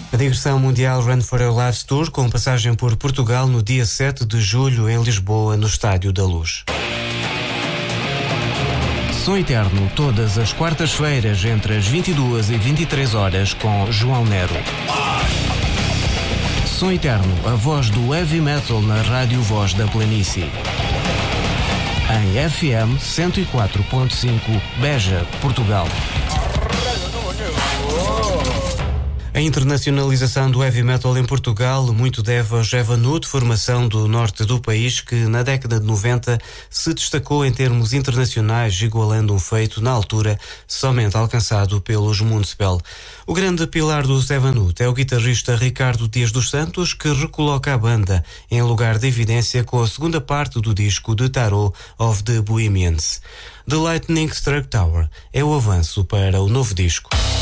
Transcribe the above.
A digressão mundial Run for Your Lives Tour, com passagem por Portugal no dia 7 de julho em Lisboa, no Estádio da Luz. Som Eterno, todas as quartas-feiras, entre as 22 e 23 horas, com João Nero. Som Eterno, a voz do heavy metal na Rádio Voz da Planície. Em FM 104.5, Beja, Portugal. A internacionalização do heavy metal em Portugal muito deve ao Jevanu, de formação do norte do país, que na década de 90 se destacou em termos internacionais, igualando um feito na altura somente alcançado pelos Municipal. O grande pilar do Jevanu é o guitarrista Ricardo Dias dos Santos, que recoloca a banda em lugar de evidência com a segunda parte do disco The Tarot of the Bohemians. The Lightning Struck Tower é o avanço para o novo disco.